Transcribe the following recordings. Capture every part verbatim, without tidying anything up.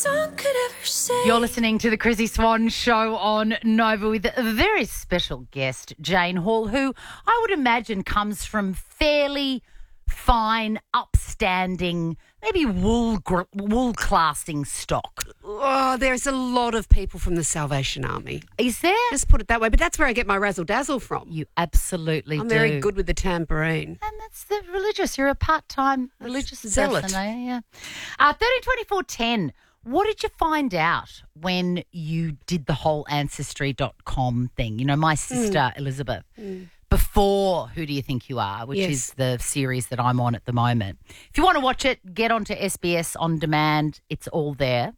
You're listening to the Chrissy Swan Show on Nova with a very special guest, Jane Hall, who I would imagine comes from fairly fine, upstanding, maybe wool gr- wool classing stock. Oh, there's a lot of people from the Salvation Army. Is there? Just put it that way. But that's where I get my razzle dazzle from. You absolutely I'm do. very good with the tambourine. And that's the religious. You're a part-time religious zealot. person, eh? Yeah. Uh, thirteen twenty-four ten. What did you find out when you did the whole ancestry dot com thing? You know, my sister mm. Elizabeth, mm. before Who Do You Think You Are, which yes. is the series that I'm on at the moment. If you want to watch it, get onto S B S On Demand. It's all there.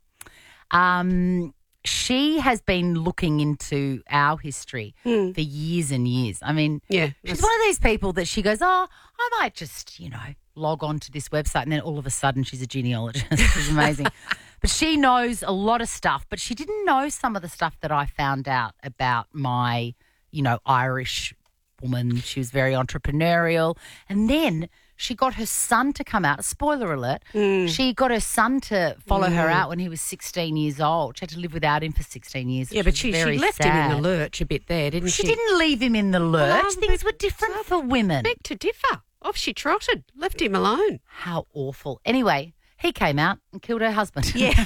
Um, she has been looking into our history mm. for years and years. I mean, yeah, she's one of these people that she goes, oh, I might just, you know, log on to this website, and then all of a sudden she's a genealogist. It's amazing. But she knows a lot of stuff, but she didn't know some of the stuff that I found out about my, you know, Irish woman. She was very entrepreneurial. And then she got her son to come out. Spoiler alert. Mm. She got her son to follow mm. her out when he was sixteen years old. She had to live without him for sixteen years. Yeah, but she, she left sad. him in the lurch a bit there, didn't she? She She didn't leave him in the lurch. Oh, Things were different for women. Beg to differ. Off she trotted. Left him alone. How awful. Anyway, he came out and killed her husband. Yeah.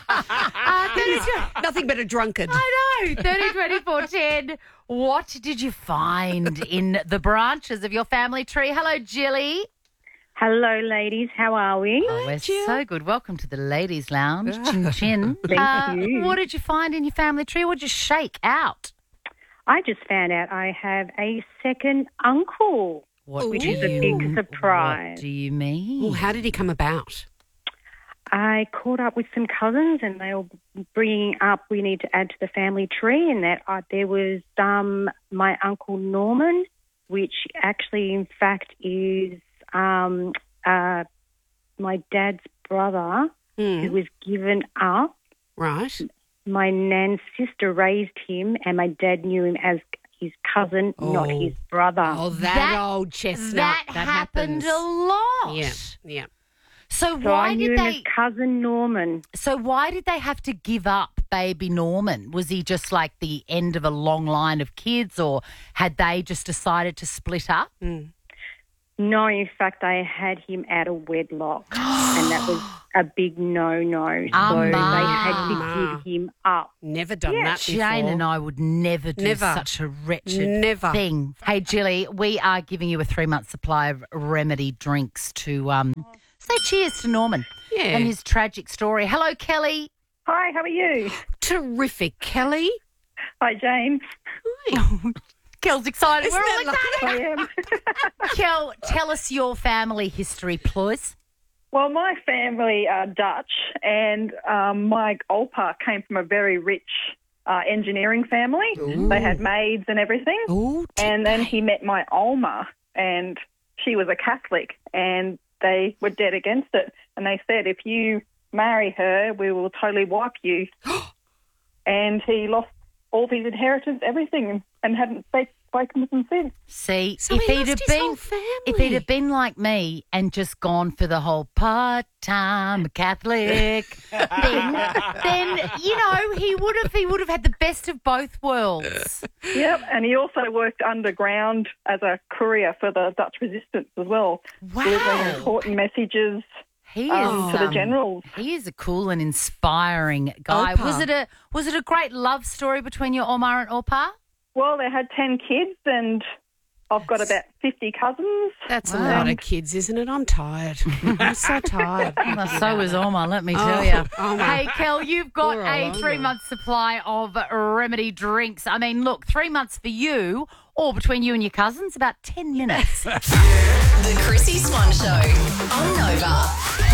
uh, Nothing but a drunkard. I know. thirty twenty-four ten. What did you find in the branches of your family tree? Hello, Jilly. Hello, ladies. How are we? Oh, we're Jill. so good. Welcome to the ladies' lounge. Chin chin. Thank uh, you. What did you find in your family tree? What did you shake out? I just found out I have a second uncle. What which do is a you- big surprise. What do you mean? Well, how did he come about? I caught up with some cousins and they were bringing up we need to add to the family tree, and that uh, there was um, my Uncle Norman, which actually in fact is um, uh, my dad's brother Mm. who was given up. Right. My nan's sister raised him and my dad knew him as his cousin, Oh. not his brother. Oh, that, That- old chestnut. That, that happened happens. a lot. Yeah, yeah. So, So why I knew did him they? as cousin Norman. So why did they have to give up baby Norman? Was he just like the end of a long line of kids, or had they just decided to split up? Mm. No, in fact, I had him out of wedlock, and that was a big no-no. So Amma. they had to give him up. Never done Yeah. that before. Jane and I would never do Never. such a wretched Never. thing. Hey, Jilly, we are giving you a three-month supply of remedy drinks to um, say cheers to Norman Yeah. and his tragic story. Hello, Kelly. Hi, how are you? Terrific, Kelly. Hi, Jane. Kel's excited. Isn't We're all that excited. I am. Kel, tell us your family history, please. Well, my family are Dutch, and um, my Olpa came from a very rich uh, engineering family. Ooh. They had maids and everything. Ooh, And then he met my Olma, and she was a Catholic, and they were dead against it. And they said, if you marry her, we will totally wipe you. And he lost all of his inheritance, everything, and hadn't spoken with them since. See, So if he he'd lost have his been, whole family. if he'd have been like me and just gone for the whole part-time Catholic thing, then you know he would have he would have had the best of both worlds. Yep, and he also worked underground as a courier for the Dutch resistance as well, delivering Wow, important messages he is um, to the um, generals. He is a cool and inspiring guy. Opa. Was it a was it a great love story between your Omar and Opa? Well, they had ten kids, and I've got about fifty cousins. That's a Wow. lot of kids, isn't it? I'm tired. I'm so tired. Well, so is Omar, let me tell Oh, you. Omar. Hey, Kel, you've got Poor a Omar. three-month supply of remedy drinks. I mean, look, three months for you, or between you and your cousins, about ten minutes. The Chrissy Swan Show on Nova.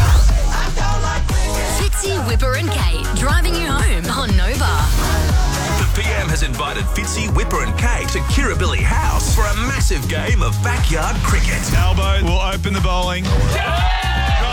Fitzy, Whipper and Kate driving you home on Nova. The P M has invited Fitzy, Whipper and Kay to Kirribilli House for a massive game of backyard cricket. Albo will open the bowling.